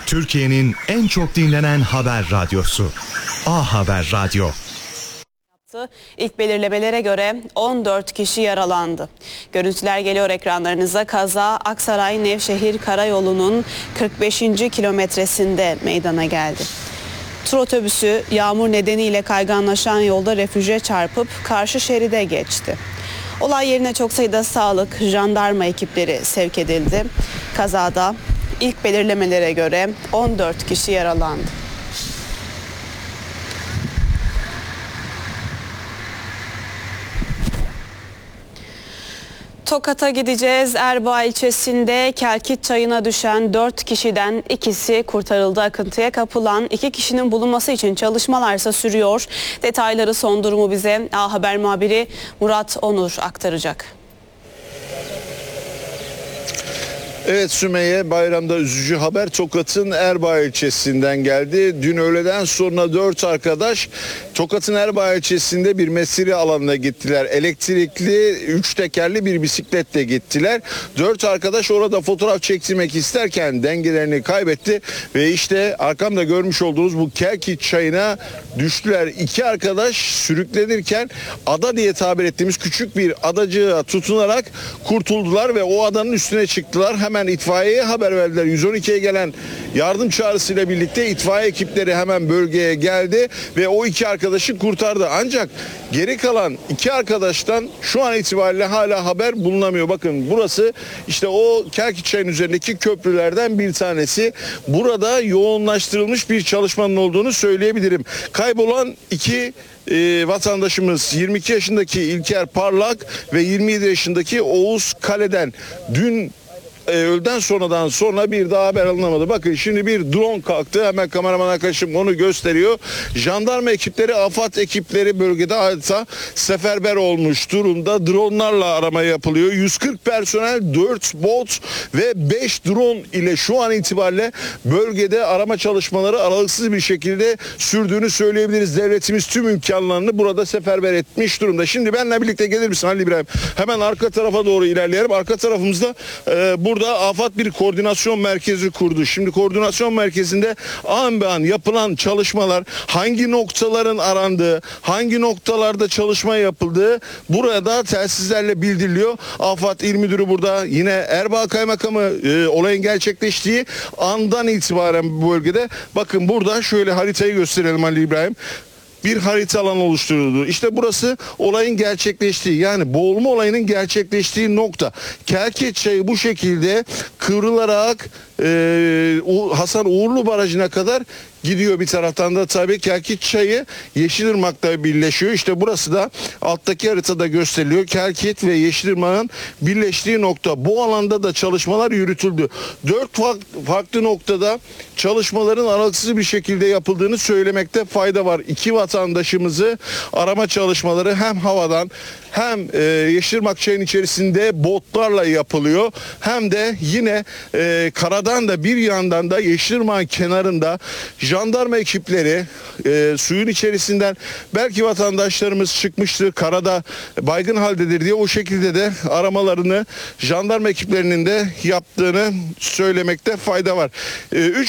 Türkiye'nin en çok dinlenen haber radyosu. A Haber Radyo. İlk belirlemelere göre 14 kişi yaralandı. Görüntüler geliyor ekranlarınıza. Kaza Aksaray-Nevşehir Karayolu'nun 45. kilometresinde meydana geldi. Tur otobüsü yağmur nedeniyle kayganlaşan yolda refüje çarpıp karşı şeride geçti. Olay yerine çok sayıda sağlık, jandarma ekipleri sevk edildi. Kazada ilk belirlemelere göre 14 kişi yaralandı. Tokat'a gideceğiz. Erbaa ilçesinde Kelkit Çayı'na düşen 4 kişiden ikisi kurtarıldı. Akıntıya kapılan 2 kişinin bulunması için çalışmalarsa sürüyor. Detayları, son durumu bize A Haber muhabiri Murat Onur aktaracak. Evet Sümeyye, bayramda üzücü haber Tokat'ın Erbaa ilçesinden geldi. Dün öğleden sonra 4 arkadaş Tokat'ın Erbaa ilçesinde bir mesire alanına gittiler. Elektrikli 3 tekerli bir bisikletle gittiler. 4 arkadaş orada fotoğraf çektirmek isterken dengelerini kaybetti ve işte arkamda görmüş olduğunuz bu Kelkit Çayı'na düştüler. 2 arkadaş sürüklenirken ada diye tabir ettiğimiz küçük bir adacığa tutunarak kurtuldular ve o adanın üstüne çıktılar. Hemen itfaiyeye haber verdiler. 112'ye gelen yardım çağrısıyla birlikte itfaiye ekipleri hemen bölgeye geldi ve o 2 arkadaşı kurtardı. Ancak geri kalan 2 arkadaştan şu an itibariyle hala haber bulunamıyor. Bakın burası işte o Kelkit Çayı'nın üzerindeki köprülerden bir tanesi. Burada yoğunlaştırılmış bir çalışmanın olduğunu söyleyebilirim. Kaybolan 2 vatandaşımız 22 yaşındaki İlker Parlak ve 27 yaşındaki Oğuz Kale'den dün öğleden sonra bir daha haber alınamadı. Bakın şimdi bir drone kalktı. Hemen kameraman arkadaşım onu gösteriyor. Jandarma ekipleri, AFAD ekipleri bölgede adeta seferber olmuş durumda. Dronlarla arama yapılıyor. 140 personel, 4 bot ve 5 drone ile şu an itibariyle bölgede arama çalışmaları aralıksız bir şekilde sürdüğünü söyleyebiliriz. Devletimiz tüm imkanlarını burada seferber etmiş durumda. Şimdi benimle birlikte gelir misin Halil İbrahim? Hemen arka tarafa doğru ilerleyelim. Arka tarafımızda burada AFAD bir koordinasyon merkezi kurdu. Şimdi koordinasyon merkezinde an be an yapılan çalışmalar, hangi noktaların arandığı, hangi noktalarda çalışma yapıldığı burada telsizlerle bildiriliyor. AFAD İl Müdürü burada, yine Erbaa Kaymakamı olayın gerçekleştiği andan itibaren bu bölgede. Bakın burada şöyle haritayı gösterelim Halil İbrahim. Bir harita alanı oluşturuldu. İşte burası olayın gerçekleştiği, yani boğulma olayının gerçekleştiği nokta. Kelkit Çayı bu şekilde kıvrılarak Hasan Uğurlu Barajı'na kadar gidiyor. Bir taraftan da tabii Kelkit Çayı Yeşilırmak'ta birleşiyor. İşte burası da alttaki haritada gösteriliyor. Kelkit ve Yeşilırmak'ın birleştiği nokta. Bu alanda da çalışmalar yürütüldü. 4 farklı noktada çalışmaların aralıksız bir şekilde yapıldığını söylemekte fayda var. 2 vatandaşımızı arama çalışmaları hem havadan hem Yeşilırmak Çayı'nın içerisinde botlarla yapılıyor. Hem de yine karadan da bir yandan da Yeşilırmak'ın kenarında jandarma ekipleri suyun içerisinden, belki vatandaşlarımız çıkmıştır, karada baygın haldedir diye o şekilde de aramalarını jandarma ekiplerinin de yaptığını söylemekte fayda var. 3